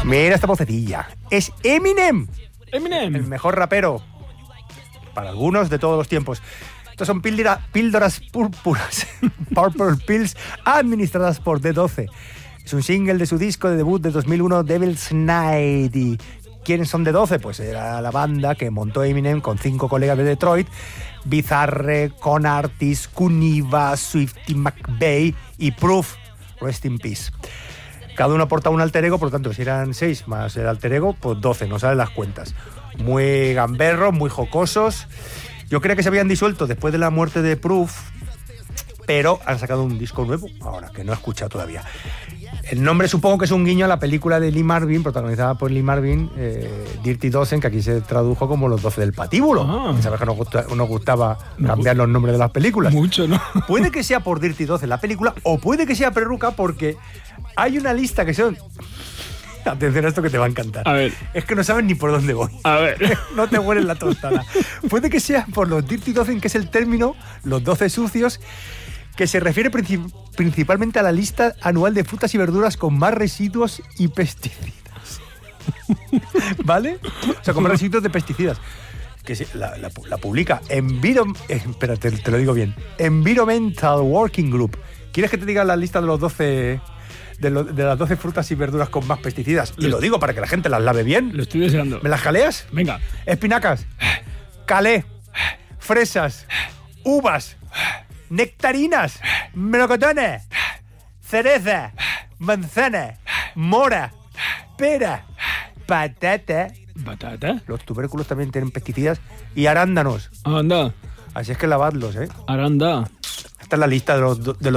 Mira esta vocecilla. Es Eminem. Eminem. El mejor rapero. Para algunos de todos los tiempos. Estos son píldoras púrpuras. Purple Pills administradas por D12. Es un single de su disco de debut de 2001, Devil's Night. ¿Y quiénes son D12? Pues era la banda que montó Eminem con 5 colegas de Detroit: Bizarre, Con Artist, Kuniva, Swifty McVeigh y Proof. Rest in peace. Cada uno aporta un alter ego, por lo tanto, si eran 6 más el alter ego, pues 12, no salen las cuentas. Muy gamberros, muy jocosos. Yo creía que se habían disuelto después de la muerte de Proof, pero han sacado un disco nuevo, ahora, que no he escuchado todavía. El nombre supongo que es un guiño a la película de Lee Marvin, protagonizada por Lee Marvin, Dirty Dozen, que aquí se tradujo como Los 12 del Patíbulo. ¿Sabes que nos gustaba cambiar los nombres de las películas? Mucho, ¿no? Puede que sea por Dirty Dozen la película, o puede que sea Perruca, porque hay una lista que son... Atención a esto que te va a encantar. A ver. Es que no sabes ni por dónde voy. A ver. No te hueles la tostada. Puede que sea por los Dirty Dozen, que es el término, los 12 sucios, que se refiere principalmente a la lista anual de frutas y verduras con más residuos y pesticidas. ¿Vale? O sea, con más residuos de pesticidas. Que la publica espérate, te lo digo bien. Environmental Working Group. ¿Quieres que te diga la lista de los 12... De las 12 frutas y verduras con más pesticidas? Y lo digo para que la gente las lave bien. Lo estoy deseando. ¿Me las jaleas? Venga. Espinacas, calé, fresas, uvas, nectarinas, melocotones, cereza, manzana, mora, pera, patata. ¿Patata? Los tubérculos también tienen pesticidas. Y arándanos. Anda. Así es que lavadlos, ¿eh? Aranda. Esta es la lista de los